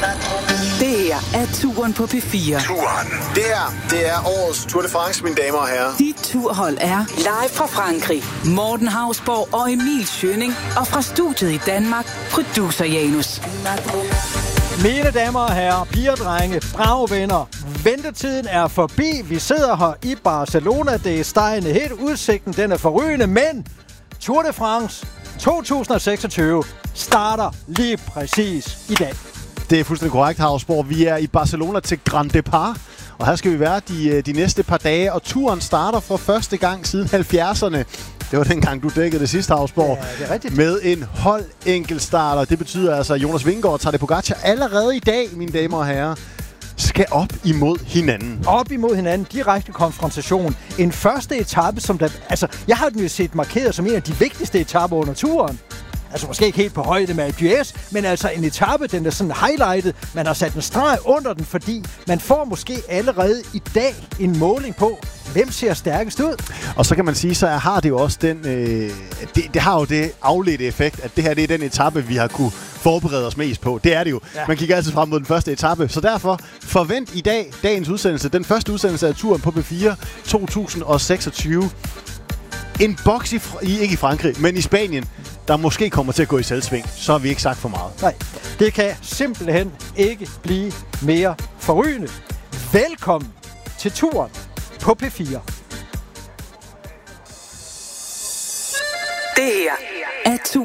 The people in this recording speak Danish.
Det her er Turen på P4. Turen. Det er årets Tour de France, mine damer og herrer. Dit turhold er live fra Frankrig. Morten Hausborg og Emil Schønning. Og fra studiet i Danmark, producer Janus. Mine damer og herrer, piger og drenge, brave venner. Ventetiden er forbi. Vi sidder her i Barcelona. Det er stegende helt. Udsigten den er forrygende, men Tour de France 2026 starter lige præcis i dag. Det er fuldstændig korrekt, Hausborg. Vi er i Barcelona til Grand Départ, og her skal vi være de næste par dage, og turen starter for første gang siden 70'erne. Det var dengang, du dækkede det sidste, Hausborg. Ja, det er rigtigt. Med en hold-enkeltstarter. Det betyder altså, at Jonas Vingegaard og Tadej Pogačar allerede i dag, mine damer og herrer, skal op imod hinanden. Op imod hinanden. Direkte konfrontation. En første etape, som der... Altså, jeg har den jo set markeret som en af de vigtigste etaper under turen. Altså måske ikke helt på højde med Alpe d'Huez, men altså en etape, den er sådan highlightet. Man har sat en streg under den, fordi man får måske allerede i dag en måling på, hvem ser stærkest ud. Og så kan man sige, så har det jo også den... Det har jo det afledte effekt, at det her det er den etape, vi har kunne forberede os mest på. Det er det jo. Ja. Man kigger altid frem mod den første etape. Så derfor forvent i dag dagens udsendelse, den første udsendelse af turen på P4 2026. En boks ikke i Frankrig, men i Spanien, der måske kommer til at gå i selvsving. Så har vi ikke sagt for meget. Nej, det kan simpelthen ikke blive mere forrygende. Velkommen til turen på P4. Det her er Turen